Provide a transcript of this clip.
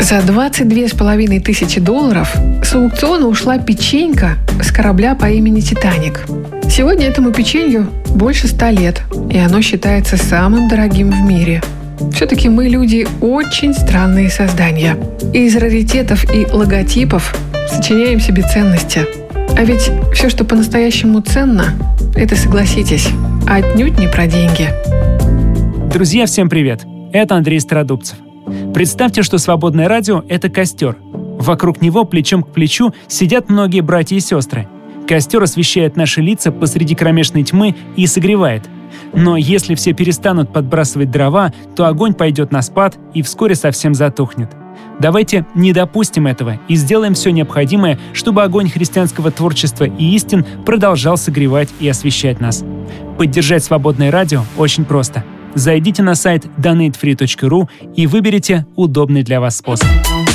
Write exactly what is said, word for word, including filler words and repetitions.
За двадцать две с половиной тысячи долларов с аукциона ушла печенька с корабля по имени «Титаник». Сегодня этому печенью больше ста лет, и оно считается самым дорогим в мире. Все-таки мы, люди, очень странные создания. Из раритетов и логотипов сочиняем себе ценности. А ведь все, что по-настоящему ценно, это, согласитесь, отнюдь не про деньги. Друзья, всем привет! Это Андрей Стародубцев. Представьте, что свободное радио — это костер. Вокруг него плечом к плечу сидят многие братья и сестры. Костер освещает наши лица посреди кромешной тьмы и согревает. Но если все перестанут подбрасывать дрова, то огонь пойдет на спад и вскоре совсем затухнет. Давайте не допустим этого и сделаем все необходимое, чтобы огонь христианского творчества и истин продолжал согревать и освещать нас. Поддержать свободное радио очень просто. Зайдите на сайт донейт фри точка ру и выберите удобный для вас способ.